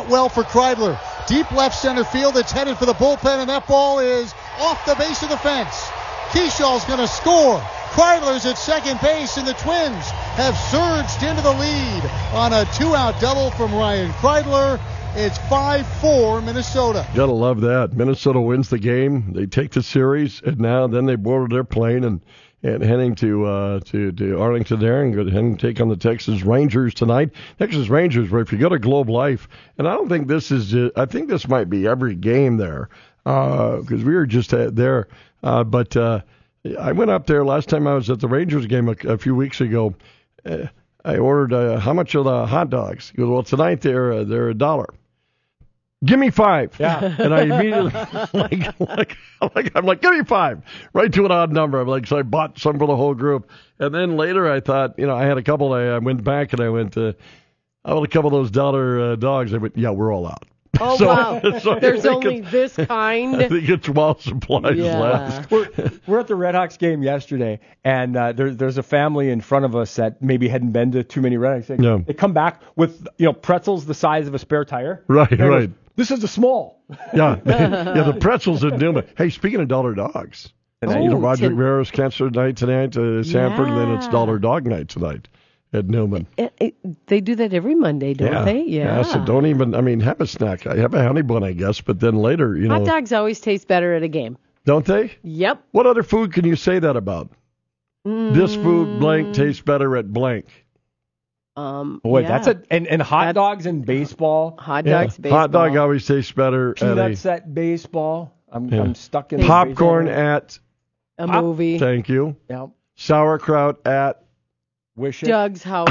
out well for Kreidler. Deep left center field. It's headed for the bullpen, and that ball is off the base of the fence. Keyshaw's going to score. Kreidler's at second base, and the Twins have surged into the lead on a 2-out double from Ryan Kreidler. It's 5-4 Minnesota. Gotta love that. Minnesota wins the game. They take the series, and now then they board their plane and heading to Arlington there and heading to take on the Texas Rangers tonight. Texas Rangers, where if you go to Globe Life, and I don't think this is I think this might be every game there because we were just there. But I went up there last time I was at the Rangers game a few weeks ago. I ordered how much are the hot dogs? He goes, well, tonight they're $1. Give me 5. Yeah. And I immediately I'm like, give me 5. Right to an odd number. I'm like, so I bought some for the whole group. And then later I thought, I had a couple. I went back and I went, how about a couple of those dollar dogs? I went, yeah, we're all out. Oh, wow. There's only this kind. I think it's while supplies last. We're at the Red Hawks game yesterday, and there's a family in front of us that maybe hadn't been to too many Red Hawks games. They come back with pretzels the size of a spare tire. Right. This is the small. Yeah, the pretzels in Newman. Hey, speaking of dollar dogs, Roger Guerrero's cancer night tonight, Sanford, and then it's dollar dog night tonight at Newman. They do that every Monday, don't they? Yeah. So don't even, have a snack. I have a honey bun, I guess, but then later, Hot dogs always taste better at a game. Don't they? Yep. What other food can you say that about? This food blank tastes better at blank. That's and hot dogs in baseball. Hot dogs, baseball. Hot dog always tastes better Peanuts at baseball. I'm stuck in popcorn at a movie. Thank you. Yep. Sauerkraut at Wish It. Doug's house.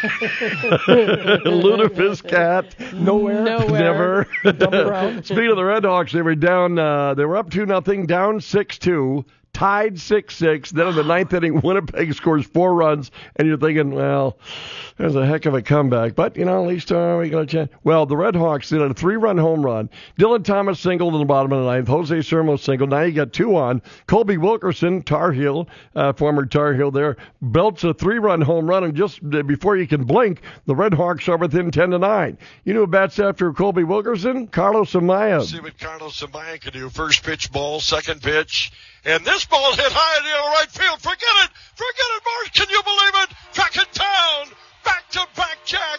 Lutefisk cat. Nowhere. Never. Speaking of the Red Hawks, they were down. They were up 2-0, down 6-2. Tied 6-6. Then in the ninth inning, Winnipeg scores 4 runs, and you're thinking, well, there's a heck of a comeback. But, at least we got a chance. Well, the Red Hawks did a 3-run home run. Dylan Thomas singled in the bottom of the ninth. Jose Sermo singled. Now you got 2 on. Colby Wilkerson, Tar Heel, former Tar Heel there, belts a 3-run home run, and just before you can blink, the Red Hawks are within 10-9. You know who bats after Colby Wilkerson? Carlos Amaya. See what Carlos Amaya can do. First pitch ball, second pitch. And this ball hit high in the right field. Forget it, Mark. Can you believe it? Track it down. Back-to-back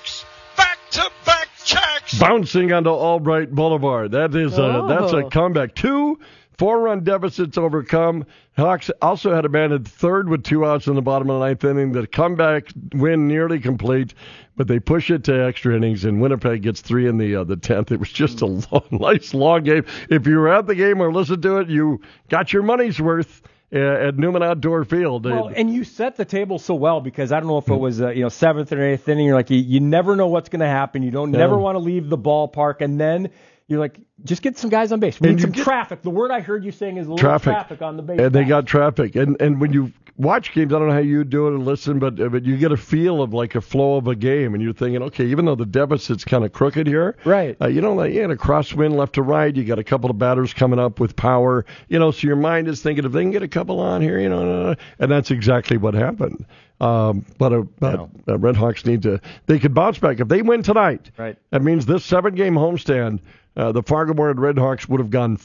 jacks. Bouncing onto Albright Boulevard. That's a comeback. 2 4-run deficits overcome. Hawks also had a man at third with 2 outs in the bottom of the ninth inning. The comeback win nearly complete, but they push it to extra innings, and Winnipeg gets 3 in the 10th. It was just a nice long game. If you were at the game or listened to it, you got your money's worth at Newman Outdoor Field. Well, and you set the table so well because I don't know if it was 7th or 8th inning. You're like you never know what's going to happen. You don't never want to leave the ballpark, and then you're like, just get some guys on base. We need some traffic. The word I heard you saying is a little traffic on the base. And they got traffic. And when you watch games, I don't know how you do it and listen, but you get a feel of like a flow of a game, and you're thinking, okay, even though the deficit's kind of crooked here, right? You had a crosswind left to right. You got a couple of batters coming up with power, so your mind is thinking if they can get a couple on here, and that's exactly what happened. But Red Hawks they could bounce back if they win tonight. Right. That means this 7-game homestand, the Fargo-Board Red Hawks would have gone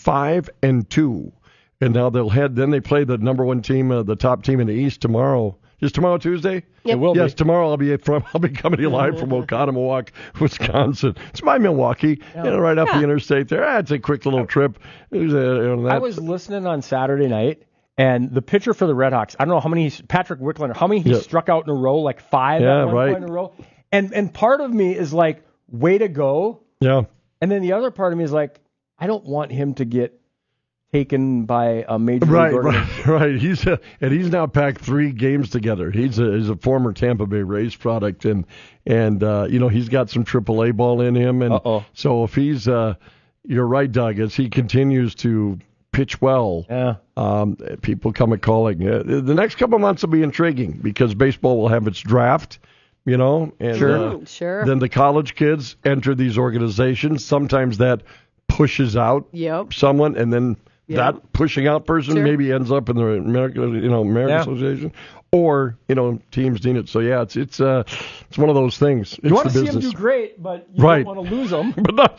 5-2. And now they play the number 1 team, the top team in the East tomorrow. Is tomorrow Tuesday? Yep. It will be. Yes, tomorrow I'll be coming to you live from Oconomowoc, Wisconsin. It's by Milwaukee, right up the interstate there. It's a quick little trip. I was listening on Saturday night, and the pitcher for the Red Hawks, I don't know how many, Patrick Wicklander, how many he struck out in a row, like 5 at one point in a row. And part of me is like, way to go. Yeah. And then the other part of me is like, I don't want him to get taken by a major league organization. Right. He's now packed 3 games together. He's a former Tampa Bay Rays product, and he's got some AAA ball in him, and so if he's you're right, Doug, as he continues to pitch well, people come a calling. The next couple of months will be intriguing because baseball will have its draft. And sure. Then the college kids enter these organizations. Sometimes that pushes out someone, and then that pushing out person maybe ends up in the American Association, or teams need it. So it's one of those things. You want to see them do great, but you don't want to lose them. But not